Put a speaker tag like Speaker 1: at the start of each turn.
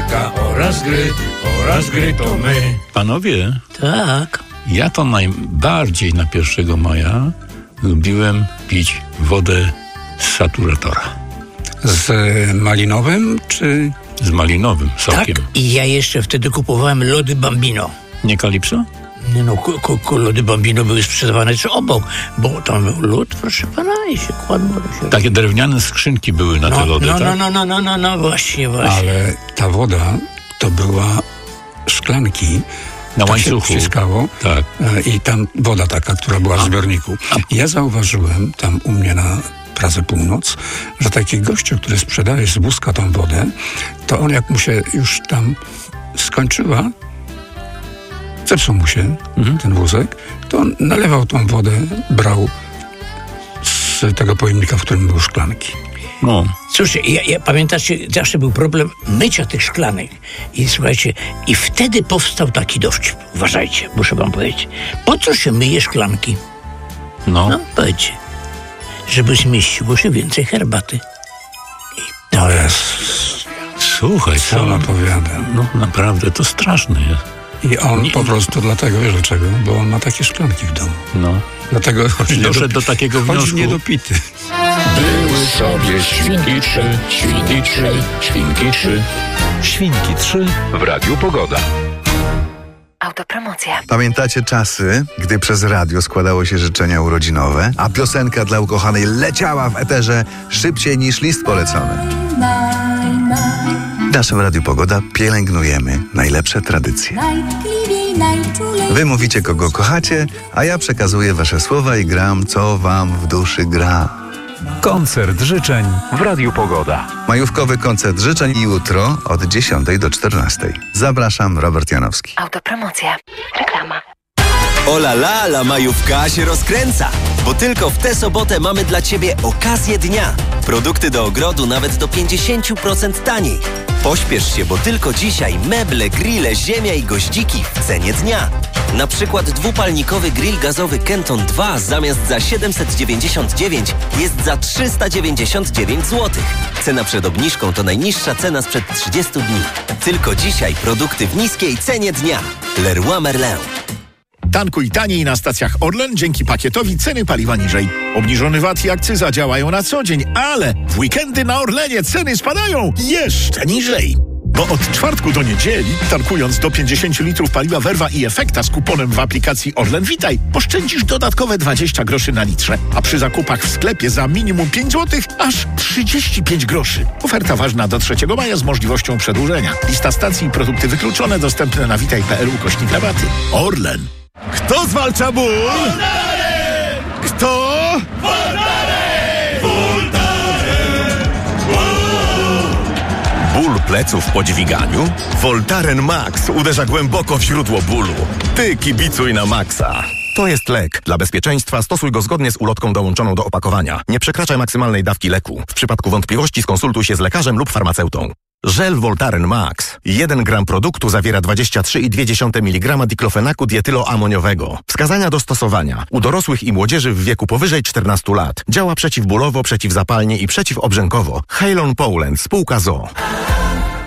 Speaker 1: zabawka oraz gry to my.
Speaker 2: Panowie,
Speaker 3: Tak.
Speaker 2: ja to najbardziej na 1 maja lubiłem pić wodę z saturatora.
Speaker 1: Z malinowym czy...
Speaker 2: Z malinowym sokiem.
Speaker 3: Tak, i ja jeszcze wtedy kupowałem lody Bambino.
Speaker 2: Nie Kalipso?
Speaker 3: Nie no, lody Bambino były sprzedawane czy obok, bo tam był lód, proszę pana, i się kładło.
Speaker 2: Takie drewniane skrzynki były na te lody, tak?
Speaker 3: No, właśnie.
Speaker 1: Ale ta woda to była szklanki.
Speaker 2: Na
Speaker 1: tak
Speaker 2: łańcuchu.
Speaker 1: się wciskało.
Speaker 2: Tak.
Speaker 1: I tam woda taka, która była w zbiorniku. Ja zauważyłem tam u mnie na Pradze Północ, że taki gościu, który sprzedaje z wózka tą wodę, to on jak mu się już tam skończyła, zepsuł mu się ten wózek, to on nalewał tą wodę, brał z tego pojemnika, w którym były szklanki.
Speaker 2: No.
Speaker 3: Słuchajcie, ja pamiętacie, zawsze był problem mycia tych szklanek. I słuchajcie, i wtedy powstał taki dowcip. Uważajcie, muszę wam powiedzieć. Po co się myje szklanki? No, powiedzcie. Żeby zmieściło się więcej herbaty. I to jest...
Speaker 2: Słuchaj,
Speaker 1: Co on opowiada?
Speaker 2: No naprawdę, to straszne jest.
Speaker 1: I on po prostu dlatego, wiesz dlaczego? Bo on ma takie szklanki w domu.
Speaker 2: No.
Speaker 1: Dlatego
Speaker 2: Doszedł do takiego wniosku.
Speaker 1: Chodzi niedopity.
Speaker 4: Były sobie świnki trzy, świnki trzy. Świnki 3 w Radiu Pogoda.
Speaker 5: Autopromocja.
Speaker 6: Pamiętacie czasy, gdy przez radio składało się życzenia urodzinowe, a piosenka dla ukochanej leciała w eterze szybciej niż list polecony? W naszym Radiu Pogoda pielęgnujemy najlepsze tradycje. Wy mówicie, kogo kochacie, a ja przekazuję wasze słowa i gram, co wam w duszy gra.
Speaker 4: Koncert życzeń w Radiu Pogoda.
Speaker 6: Majówkowy koncert życzeń jutro od 10 do 14. Zapraszam, Robert Janowski.
Speaker 5: Autopromocja. Reklama.
Speaker 7: Ola la majówka się rozkręca, bo tylko w tę sobotę mamy dla Ciebie okazję dnia. Produkty do ogrodu nawet do 50% taniej. Pośpiesz się, bo tylko dzisiaj meble, grille, ziemia i goździki w cenie dnia. Na przykład dwupalnikowy grill gazowy Kenton 2 zamiast za 799 jest za 399 zł. Cena przed obniżką to najniższa cena sprzed 30 dni. Tylko dzisiaj produkty w niskiej cenie dnia. Leroy Merlin.
Speaker 8: Tankuj taniej na stacjach Orlen dzięki pakietowi ceny paliwa niżej. Obniżony VAT i akcyza działają na co dzień, ale w weekendy na Orlenie ceny spadają jeszcze niżej. Bo od czwartku do niedzieli, tankując do 50 litrów paliwa Werwa i Efekta z kuponem w aplikacji Orlen Witaj, oszczędzisz dodatkowe 20 groszy na litrze, a przy zakupach w sklepie za minimum 5 zł aż 35 groszy. Oferta ważna do 3 maja z możliwością przedłużenia. Lista stacji i produkty wykluczone dostępne na witaj.pl/rabaty. Orlen. Kto zwalcza ból? Voltaren! Kto?
Speaker 9: Voltaren!
Speaker 10: Ból pleców po dźwiganiu? Voltaren Max uderza głęboko w źródło bólu. Ty kibicuj na Maxa. To jest lek. Dla bezpieczeństwa stosuj go zgodnie z ulotką dołączoną do opakowania. Nie przekraczaj maksymalnej dawki leku. W przypadku wątpliwości skonsultuj się z lekarzem lub farmaceutą. Żel Voltaren Max. 1 gram produktu zawiera 23,2 mg diklofenaku dietyloamoniowego. Wskazania do stosowania. U dorosłych i młodzieży w wieku powyżej 14 lat. Działa przeciwbólowo, przeciwzapalnie i przeciwobrzękowo. Halon Poland, spółka ZOO.